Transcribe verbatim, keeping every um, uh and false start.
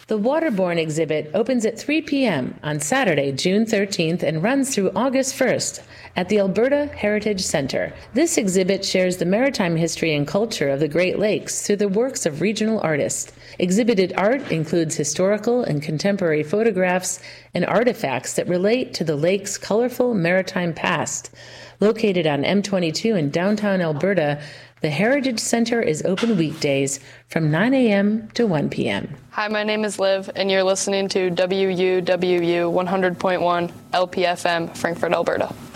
The Waterborne exhibit opens at three p.m. on Saturday, June thirteenth, and runs through August first at the Alberta Heritage Centre. This exhibit shares the maritime history and culture of the Great Lakes through the works of regional artists. Exhibited art includes historical and contemporary photographs and artifacts that relate to the lake's colorful maritime past. Located on M twenty-two in downtown Alberta, the Heritage Centre is open weekdays from nine a.m. to one p.m. Hi, my name is Liv, and you're listening to W U W U one hundred point one L P F M, Frankfurt, Alberta.